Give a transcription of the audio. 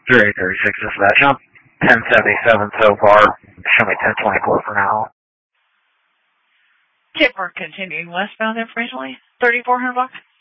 3836 dispatch. I'm 1077 so far. Show me 1024 for now. Chip, we're continuing westbound informationally. $3,400.